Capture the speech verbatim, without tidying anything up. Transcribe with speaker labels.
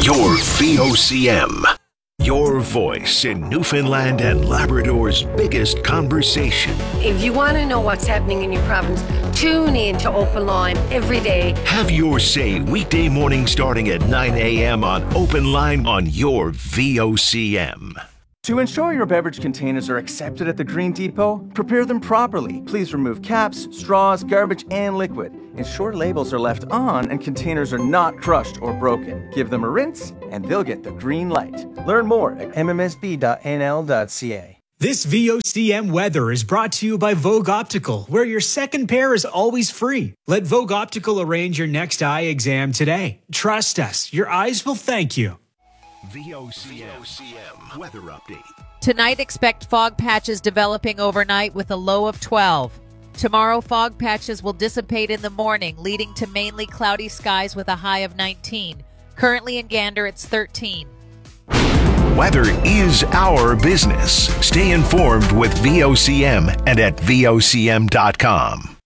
Speaker 1: Your V O C M. Your voice in Newfoundland and Labrador's biggest conversation.
Speaker 2: If you want to know what's happening in your province, tune in to Open Line every day.
Speaker 1: Have your say weekday morning starting at nine a.m. on Open Line on your V O C M.
Speaker 3: To ensure your beverage containers are accepted at the Green Depot, prepare them properly. Please remove caps, straws, garbage, and liquid. Ensure labels are left on and containers are not crushed or broken. Give them a rinse and they'll get the green light. Learn more at m m s b dot n l dot c a.
Speaker 4: This V O C M weather is brought to you by Vogue Optical, where your second pair is always free. Let Vogue Optical arrange your next eye exam today. Trust us, your eyes will thank you.
Speaker 1: V O C M weather update.
Speaker 5: Tonight, expect fog patches developing overnight with a low of twelve. Tomorrow, fog patches will dissipate in the morning, leading to mainly cloudy skies with a high of nineteen. Currently in Gander, it's thirteen.
Speaker 1: Weather is our business. Stay informed with V O C M and at V O C M dot com.